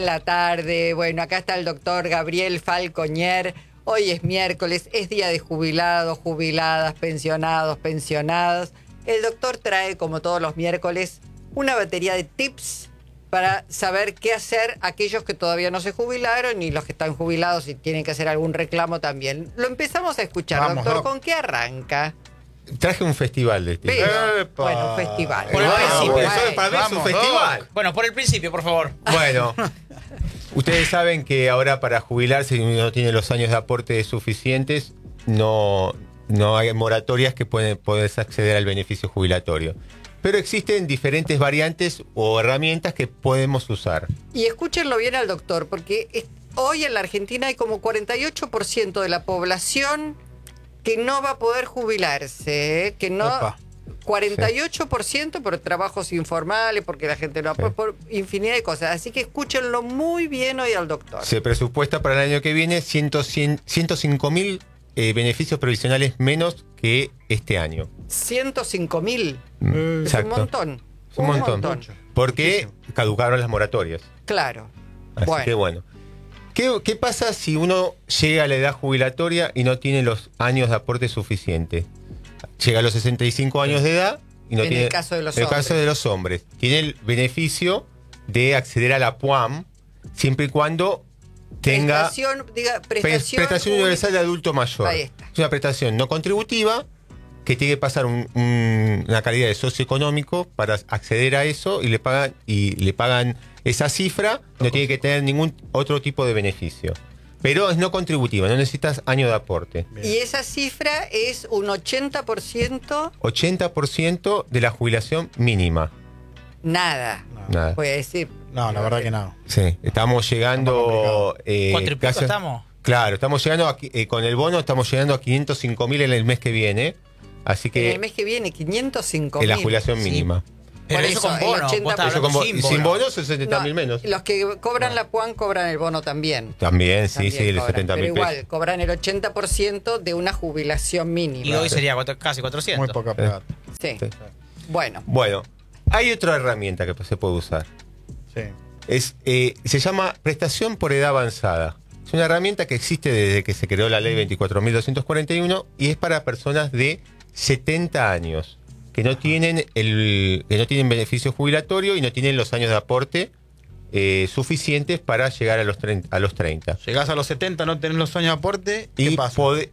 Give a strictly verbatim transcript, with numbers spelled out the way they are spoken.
La tarde, bueno, acá está el doctor Gabriel Falcoñer. Hoy es miércoles, es día de jubilados, jubiladas, pensionados, pensionadas. El doctor trae, como todos los miércoles, una batería de tips para saber qué hacer aquellos que todavía no se jubilaron y los que están jubilados y tienen que hacer algún reclamo también. Lo empezamos a escuchar, Vamos, doctor. doc. ¿Con qué arranca? Traje un festival de tips. Pero, Epa. bueno, un festival. Por el Bueno, principio. bueno, Bueno. eso para mí es un Vamos, festival. doc. Bueno, por el principio, por favor. Bueno, ustedes saben que ahora para jubilarse, si uno no tiene los años de aporte suficientes, no, no hay moratorias que pueden, puedes acceder al beneficio jubilatorio. Pero existen diferentes variantes o herramientas que podemos usar. Y escúchenlo bien al doctor, porque es- hoy en la Argentina hay como cuarenta y ocho por ciento de la población que no va a poder jubilarse, ¿eh? que no... Epa. cuarenta y ocho por ciento por trabajos informales, porque la gente no... Sí. Por, por infinidad de cosas. Así que escúchenlo muy bien hoy al doctor. Se presupuesta para el año que viene ciento cinco mil eh, beneficios provisionales menos que este año. ciento cinco mil. Mm, Es un Exacto. montón. Es un montón. Porque caducaron las moratorias. Claro. Así Bueno. que bueno. ¿Qué, ¿Qué pasa si uno llega a la edad jubilatoria y no tiene los años de aporte suficiente? Llega a los sesenta y cinco años de edad y no En tiene... el caso de los en el hombres. caso de los hombres. Tiene el beneficio de acceder a la P U A M siempre y cuando tenga... Prestación, diga, Pre- prestación, prestación universal de adulto mayor. Ahí está. Es una prestación no contributiva que tiene que pasar un- un- una calidad de socioeconómico para acceder a eso y le pagan y le pagan esa cifra, no tiene que tener ningún otro tipo de beneficio. Pero es no contributiva, no necesitas año de aporte. Y esa cifra es un ochenta por ciento ochenta por ciento de la jubilación mínima. nada. Nada. Voy a decir. No, la verdad que no. Sí, estamos llegando... eh, ¿Cuánto y pico casi- estamos? Claro, estamos llegando a qui- eh, con el bono estamos llegando a quinientos cinco mil en el mes que viene. Así En que el mes que viene, quinientos cinco es mil. la jubilación Sí. mínima. Pero Por eso, eso, con el bono. ochenta Vos estás Eso hablando con bo- sin y sin bono. bono son setenta mil menos. Los que cobran la P U A N cobran el bono también. También, sí, También sí, el cobran, setenta pero mil igual, pesos. cobran el ochenta por ciento de una jubilación mínima. Y hoy sería cuatro- casi cuatrocientos. Muy poca plata. Sí. Sí. Bueno, Bueno, hay otra herramienta que se puede usar. Sí. Es, eh, se llama prestación por edad avanzada. Es una herramienta que existe desde que se creó la ley veinticuatro mil doscientos cuarenta y uno y es para personas de setenta años que no tienen el que no tienen beneficio jubilatorio y no tienen los años de aporte eh, suficientes para llegar a los treinta, a los treinta. Llegás a los setenta, no tenés los años de aporte, ¿qué Y pasa? pode-